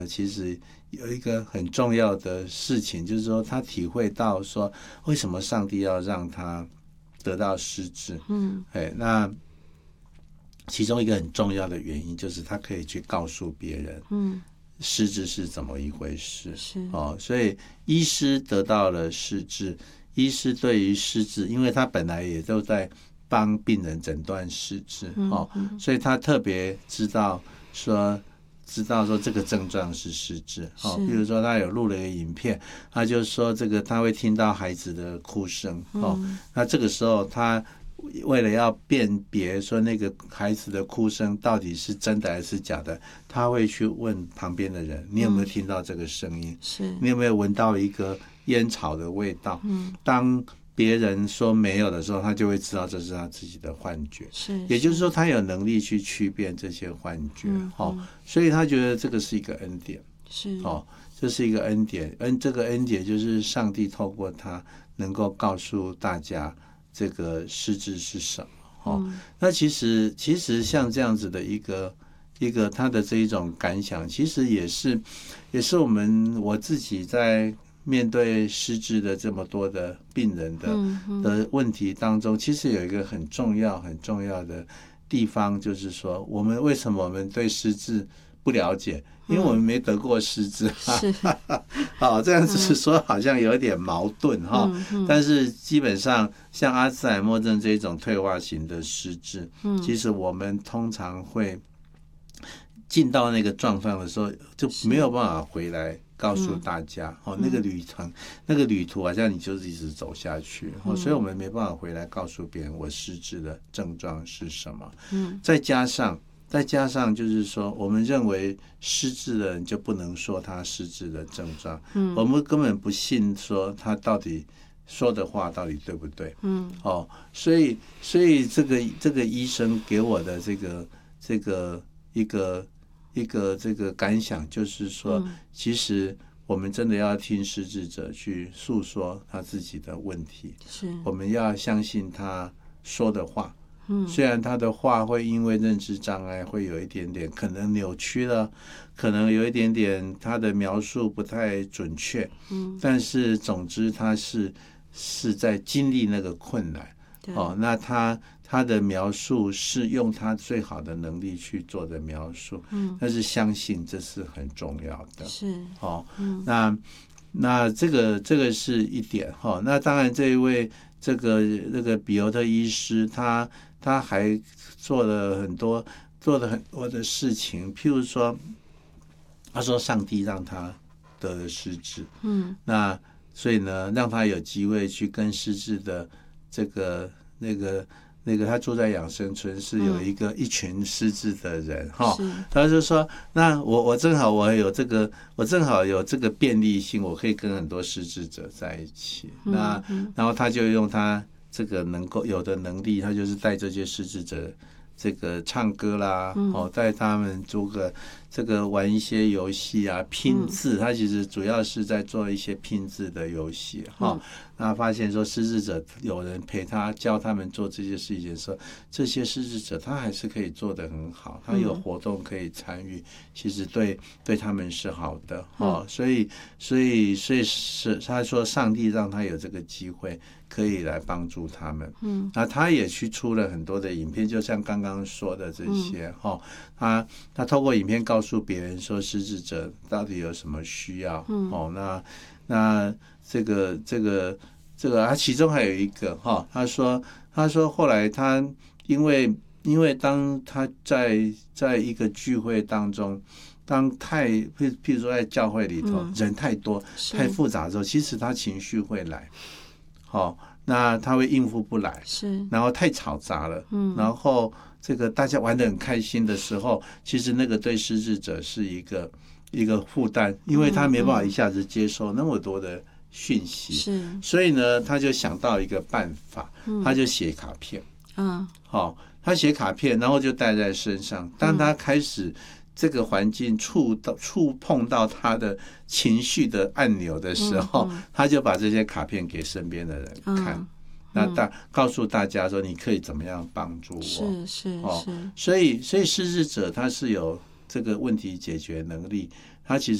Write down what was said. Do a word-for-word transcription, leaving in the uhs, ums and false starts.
其实有一个很重要的事情，就是说他体会到说为什么上帝要让他得到失智。嗯，哎，那其中一个很重要的原因就是他可以去告诉别人，嗯，失智是怎么一回事。是哦，所以医师得到了失智，医师对于失智，因为他本来也都在帮病人诊断失智，哦，所以他特别知道说。知道说这个症状是失智，哦，比如说他有录了一个影片，他就说这个他会听到孩子的哭声，哦，嗯，那这个时候他为了要辨别说那个孩子的哭声到底是真的还是假的，他会去问旁边的人，你有没有听到这个声音？是，你有没有闻到一个烟草的味道？嗯，当别人说没有的时候，他就会知道这是他自己的幻觉。是，也就是说，他有能力去区辨这些幻觉。嗯哦，所以他觉得这个是一个恩典。是哦，这是一个恩典。恩，这个恩典就是上帝透过他能够告诉大家这个失智是什么。哦，嗯，那其实其实像这样子的一个一个他的这一种感想，其实也是也是我们我自己在。面对失智的这么多的病人的的问题当中，其实有一个很重要很重要的地方，就是说我们为什么我们对失智不了解？因为我们没得过失智。是，好，这样子说好像有点矛盾哈。但是基本上像阿兹海默症这种退化型的失智，其实我们通常会进到那个状况的时候，就没有办法回来。告诉大家，嗯，哦，那个旅程，那个旅途好像你就是一直走下去，嗯，所以我们没办法回来告诉别人我失智的症状是什么。嗯，再加上，再加上就是说，我们认为失智的人就不能说他失智的症状，嗯，我们根本不信说他到底说的话到底对不对。嗯，哦，所以，所以这个这个医生给我的这个这个一个。一个这个感想就是说，嗯，其实我们真的要听失智者去诉说他自己的问题，是我们要相信他说的话。嗯，虽然他的话会因为认知障碍会有一点点可能扭曲了，可能有一点点他的描述不太准确，嗯，但是总之他是是在经历那个困难。哦，那他他的描述是用他最好的能力去做的描述，嗯，但是相信这是很重要的，是哦，嗯，那那这个这个是一点哈，哦，那当然这一位这个那个比尤特医师，他他还做了很多做了很多的事情，譬如说，他说上帝让他得了失智，嗯，那所以呢，让他有机会去跟失智的。这个那个那个，他住在养生村，是有一个、嗯、一群失智的人哈，他就说，那我我正好我有这个，我正好有这个便利性，我可以跟很多失智者在一起。嗯、那、嗯、然后他就用他这个能够有的能力，他就是带这些失智者这个唱歌啦，嗯、哦，带他们做个这个玩一些游戏啊，拼字，嗯、他其实主要是在做一些拼字的游戏哈。嗯那发现说失智者有人陪他教他们做这些事情的时候，这些失智者他还是可以做得很好，他有活动可以参与，其实对对他们是好的哦。所以所以所以是他说上帝让他有这个机会可以来帮助他们。嗯，那他也去出了很多的影片，就像刚刚说的这些哈，他他透过影片告诉别人说失智者到底有什么需要。嗯，哦，那那这个这个。这个他其中还有一个哈，他说他说后来他因为因为当他在在一个聚会当中，当太譬譬如说在教会里头、嗯、人太多太复杂的时候，其实他情绪会来，好，那他会应付不来，是，然后太吵杂了，嗯，然后这个大家玩得很开心的时候，其实那个对失智者是一个一个负担，因为他没办法一下子接受那么多的。讯息是，所以呢，他就想到一个办法，嗯、他就写卡片，嗯，好、哦，他写卡片，然后就带在身上。当他开始这个环境触到触碰到他的情绪的按钮的时候，嗯嗯、他就把这些卡片给身边的人看，嗯、那大告诉大家说，你可以怎么样帮助我？是是是，哦、所以所以失智者他是有这个问题解决能力， 他其实